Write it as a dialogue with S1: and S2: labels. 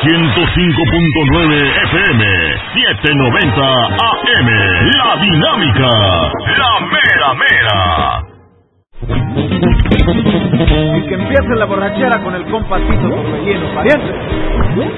S1: FM, 790 AM. La Dinámica, la mera mera.
S2: Y que empiece la borrachera con el compacito con relleno, pariente.